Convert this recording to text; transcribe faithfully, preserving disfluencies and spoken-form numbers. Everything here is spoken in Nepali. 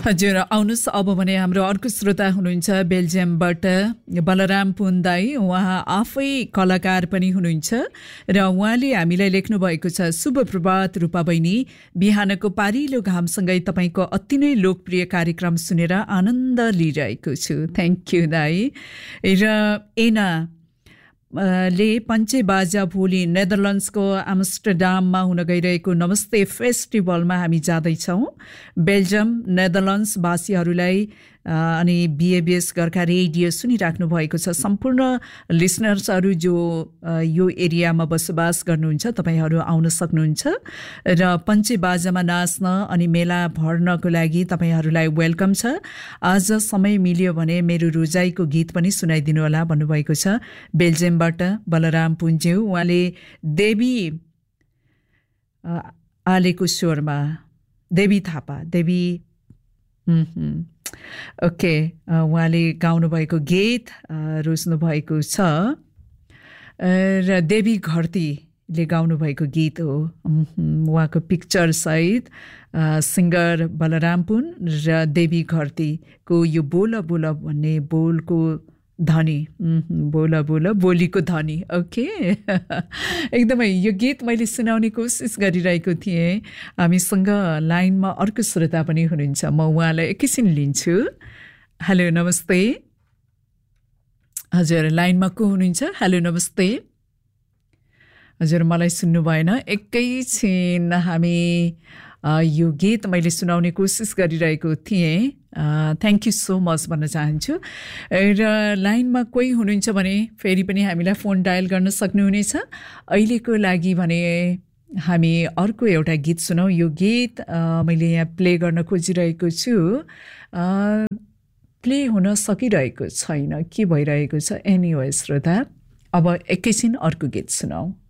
हजुर आउनुस् अब भने हाम्रो अर्को श्रोता हुनुहुन्छ बेल्जियमबाट बलराम पुन दाई। उहाँ आफै कलाकार पनि हुनुहुन्छ र उहाँले हामीलाई लेख्नु भएको छ, शुभ प्रभात रूपा बहिनी, बिहानको पारिलो घामसँगै तपाईको अति नै लोकप्रिय कार्यक्रम सुनेर आनन्द लिइरहेको छु। थ्याङ्क यू दाई। र एना ले पञ्चे बाजा भोलि नेदरल्यान्ड्सको आम्स्टरडाममा हुन गइरहेको नमस्ते फेस्टिभलमा हामी जाँदैछौँ। बेल्जियम नेदरल्यान्ड्स वासीहरूलाई अनि बिएबिएस गोर्खा रेडियो सुनिराख्नु भएको छ सम्पूर्ण लिसनर्सहरू जो यो एरियामा बसोबास गर्नुहुन्छ, तपाईहरू आउन सक्नुहुन्छ र पञ्चे बाजामा नाच्न अनि मेला भर्नको लागि तपाईहरूलाई वेलकम छ। आज समय मिल्यो भने मेरो रोजाइको गीत पनि सुनाइदिनु होला भन्नुभएको छ बेल्जियमबाट बलराम पुन्ज्यू। उहाँले देवी आलेको स्वरमा, देवी थापा, देवी ओके उहाँले गाउनुभएको गीत रोज्नु भएको छ र देवी घरतीले गाउनुभएको गीत हो। उहाँको पिक्चर सहित सिङ्गर बलराम पुन र देवी घरतीको यो बोला बोला भन्ने बोलको धनी, बोला बोला बोलीको धनी। ओके एकदमै यो गीत मैले सुनाउने कोसिस गरिरहेको थिएँ। हामीसँग लाइनमा अर्को श्रोता पनि हुनुहुन्छ, म उहाँलाई एकैछिन लिन्छु। हेलो नमस्ते। हजुर लाइनमा को हुनुहुन्छ? हेलो नमस्ते। हजुर मलाई सुन्नु भएन, एकैछिन हामी यो गीत मैले सुनाउने कोसिस गरिरहेको थिएँ। थ्याङ्क यू सो मच भन्न चाहन्छु। र लाइनमा कोही हुनुहुन्छ भने फेरि पनि हामीलाई फोन डायल गर्न सक्नुहुनेछ। अहिलेको लागि भने हामी अर्को एउटा गीत सुनौँ। यो गीत मैले यहाँ प्ले गर्न खोजिरहेको छु, प्ले हुन सकिरहेको छैन, के भइरहेको छ। एनिवे श्रोता, अब एकैछिन अर्को गीत सुनौँ।